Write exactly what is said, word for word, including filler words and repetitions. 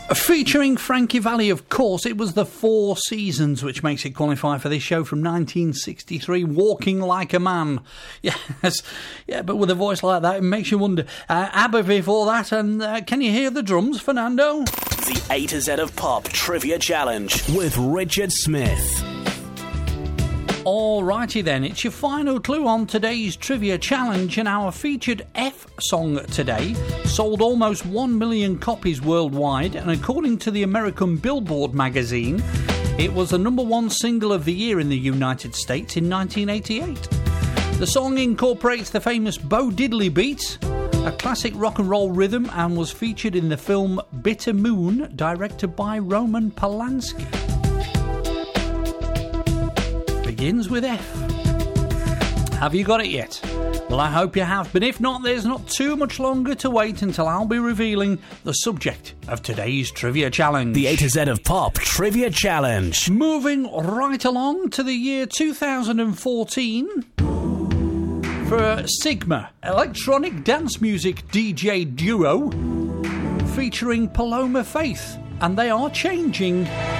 Featuring Frankie Valli, of course. It was the Four Seasons, which makes it qualify for this show from nineteen sixty-three. Walking Like a Man. Yes, yeah, but with a voice like that, it makes you wonder. Uh, ABBA before that, and uh, can you hear the drums, Fernando? The A to Z of Pop Trivia Challenge with Richard Smith. Alrighty then, it's your final clue on today's Trivia Challenge, and our featured F song today sold almost one million copies worldwide, and according to the American Billboard magazine, it was the number one single of the year in the United States in nineteen eighty-eight. The song incorporates the famous Bo Diddley beat, a classic rock and roll rhythm, and was featured in the film Bitter Moon, directed by Roman Polanski. Begins with F. Have you got it yet? Well, I hope you have, but if not, there's not too much longer to wait until I'll be revealing the subject of today's Trivia Challenge. The A to Z of Pop Trivia Challenge. Moving right along to the year two thousand fourteen for Sigma, electronic dance music D J duo featuring Paloma Faith, and they are changing